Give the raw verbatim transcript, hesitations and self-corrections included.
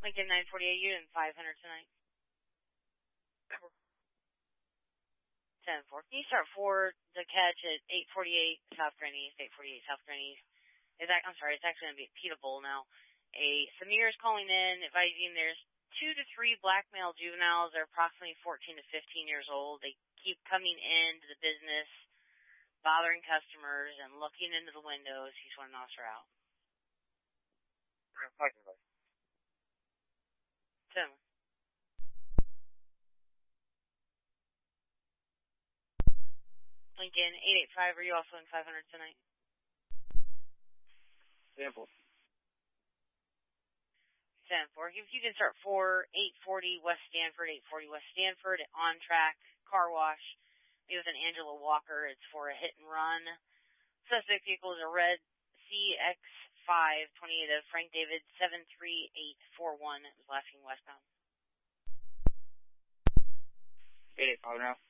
Lincoln nine forty-eight, you in five hundred tonight. ten four. Can you start four to catch at eight forty-eight South Grand East, eight forty-eight South Grand East? Is that, I'm sorry, it's actually going to be Peta Bowl now. A Samir is calling in, advising there's two to three black male juveniles. They're approximately fourteen to fifteen years old. They keep coming into the business, bothering customers, and looking into the windows. He's wanting an officer out. Tim. Lincoln eight eight five, are you also in five hundred tonight? Sample. ten four. If you can start four, eight forty West Stanford, eight forty West Stanford, on track, car wash. It was an Angela Walker. It's for a hit and run. Suspect vehicle is a red C X five twenty-eight of Frank David seven three eight four one. It was last seen westbound. eight eight five now.